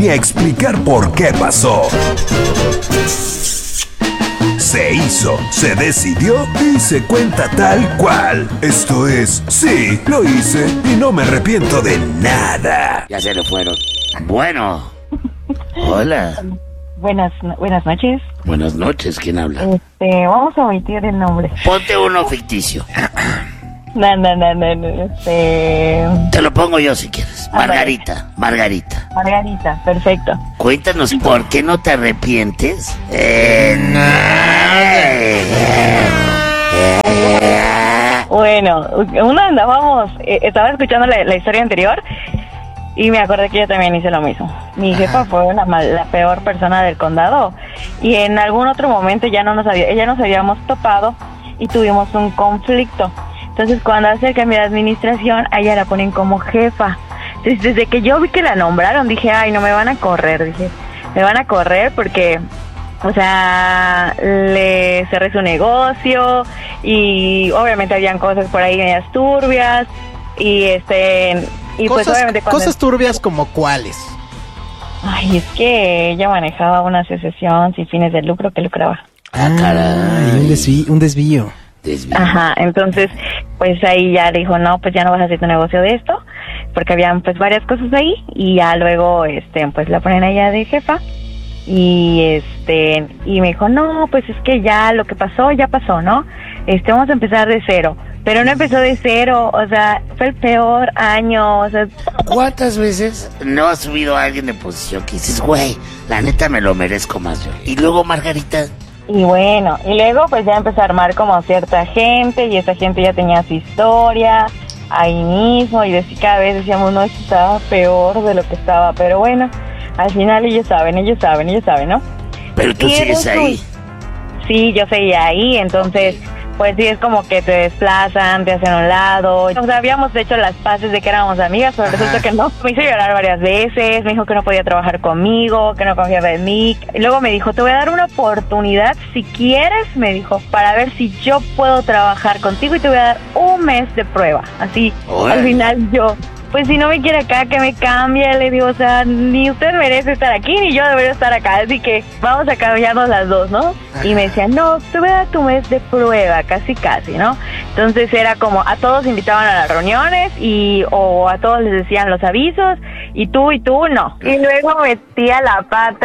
y a explicar por qué pasó. Se hizo, se decidió y se cuenta tal cual. Esto es, sí, lo hice y no me arrepiento de nada. Ya se le fueron. Bueno. Hola. Buenas noches. Buenas noches, ¿quién habla? Vamos a omitir el nombre. Ponte uno ficticio. No. Te lo pongo yo si quieres. Margarita. Margarita, perfecto. Cuéntanos por qué no te arrepientes. Bueno, estaba escuchando la historia anterior y me acordé que yo también hice lo mismo. Mi jefa fue la peor persona del condado y en algún otro momento ella nos habíamos topado y tuvimos un conflicto. Entonces cuando hace el cambio de administración, a ella la ponen como jefa. Entonces desde que yo vi que la nombraron, dije, ay, no me van a correr. Me van a correr porque, o sea, le cerré su negocio y obviamente habían cosas por ahí medias turbias y pues obviamente cosas turbias como cuáles. Ay, es que ella manejaba una asociación sin fines de lucro que lucraba. Ah, caray. Un desvío. Ajá, entonces pues ahí ya dijo, no, pues ya no vas a hacer tu negocio de esto, porque habían pues varias cosas ahí y ya luego pues la ponen allá de jefa y y me dijo, no, pues es que ya lo que pasó, ya pasó, ¿no? Vamos a empezar de cero. Pero no empezó de cero, o sea, fue el peor año, o sea... ¿Cuántas veces no ha subido a alguien de posición que dices, güey, la neta me lo merezco más yo? Y luego, Margarita... Y bueno, y luego pues ya empezó a armar como cierta gente y esa gente ya tenía su historia ahí mismo y cada vez decíamos, no, esto estaba peor de lo que estaba, pero bueno, al final ellos saben, ¿no? Pero tú sigues ahí. Sí, yo seguía ahí, entonces pues sí es como que te desplazan, te hacen a un lado. O sea, habíamos hecho las paces de que éramos amigas, pero resulta que no. Me hizo llorar varias veces, me dijo que no podía trabajar conmigo, que no confiaba en mí. Y luego me dijo, te voy a dar una oportunidad, si quieres, me dijo, para ver si yo puedo trabajar contigo y te voy a dar un mes de prueba. Así, al final yo... Pues si no me quiere acá, que me cambie, le digo, o sea, ni usted merece estar aquí, ni yo debería estar acá, así que vamos a cambiarnos las dos, ¿no? Ajá. Y me decía, no, te voy a dar tu mes de prueba, casi, ¿no? Entonces era como, a todos invitaban a las reuniones o a todos les decían los avisos, y tú, no. Y luego metía la pata,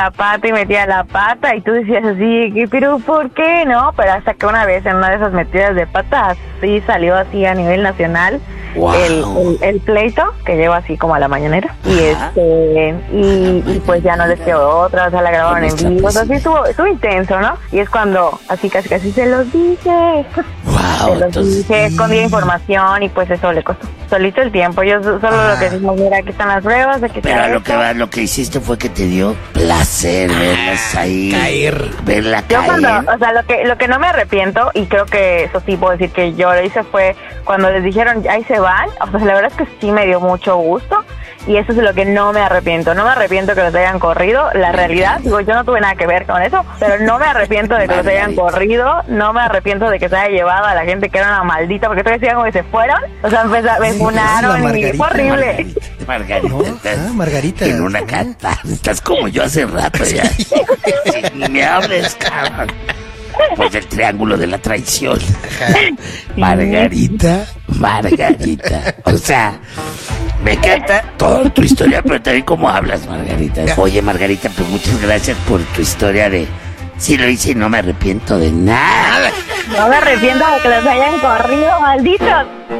y tú decías así, pero ¿por qué, no? Pero hasta que una vez, en una de esas metidas de pata, sí salió así a nivel nacional, wow. el pleito que lleva así como a la mañanera y pues ya no les quedó otra, o sea, la grabaron en vivo, o sea, sí estuvo intenso, ¿no? Y es cuando así casi se los dije, dije, escondí información y pues eso le costó solito el tiempo. Yo solo lo que dijimos, mira, aquí están las pruebas, aquí está. Pero lo que hiciste fue que te dio placer verlas ahí verla yo caer. O sea, lo que no me arrepiento, y creo que eso sí puedo decir que yo lo hice, fue cuando les dijeron ahí se van. O sea, la verdad es que sí me dio mucho gusto y eso es lo que no me arrepiento. No me arrepiento que los hayan corrido, la realidad, digo, yo no tuve nada que ver con eso, pero no me arrepiento de que los hayan corrido, no me arrepiento de que se haya llevado a la gente que era una maldita, porque todavía decían como que se fueron, o sea, me funaron y fue horrible. Margarita. En una cata, estás como yo hace rato ya. Ni me hables, cabrón. Pues el triángulo de la traición. Margarita. O sea, me encanta toda tu historia, pero también cómo hablas, Margarita. Oye, Margarita, pues muchas gracias por tu historia de... Sí lo hice y no me arrepiento de nada. No me arrepiento de que los hayan corrido, malditos.